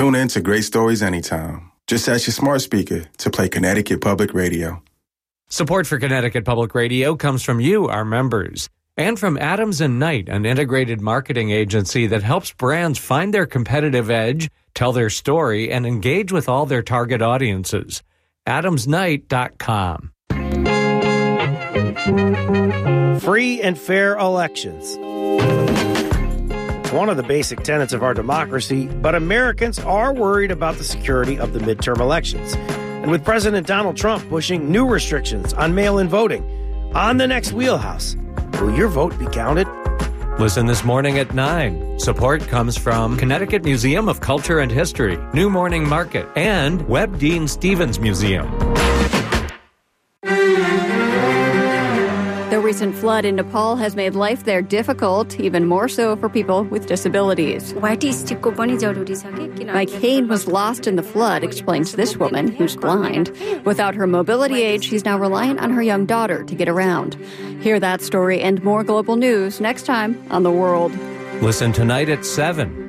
Tune in to great stories anytime. Just ask your smart speaker to play Connecticut Public Radio. Support for Connecticut Public Radio comes from you, our members, and from Adams & Knight, an integrated marketing agency that helps brands find their competitive edge, tell their story, and engage with all their target audiences. AdamsKnight.com. Free and fair elections. One of the basic tenets of our democracy, but Americans are worried about the security of the midterm elections. And with President Donald Trump pushing new restrictions on mail-in voting, on the next wheelhouse, will your vote be counted? Listen this morning at 9. Support comes from Connecticut Museum of Culture and History, New Morning Market, and Webb Dean Stevens Museum. The recent flood in Nepal has made life there difficult, even more so for people with disabilities. My cane was lost in the flood, explains this woman who's blind. Without her mobility aid, she's now reliant on her young daughter to get around. Hear that story and more global news next time on The World. Listen tonight at 7.